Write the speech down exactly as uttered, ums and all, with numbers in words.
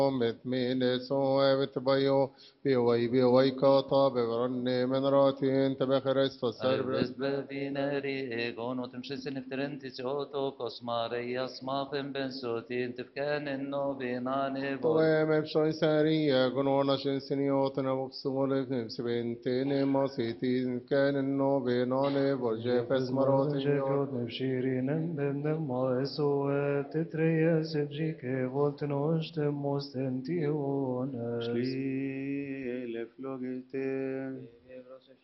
Met mine so evet bayo bi way bi way kata be ranne men ratin te be Christos serbre Arvet bevineri egon och tumsisen efterenti tjoto kosmare smaken ben sotin tefkanen no vinane vol. Towe me psoi sari gonona shin siniot na vopsumole sibente ne masiti ken no be none volje fes marot جاكوت نبشيرين بن ما سوى تتريس بجيك فولت نوشت مستنتيون Schliele Flogete.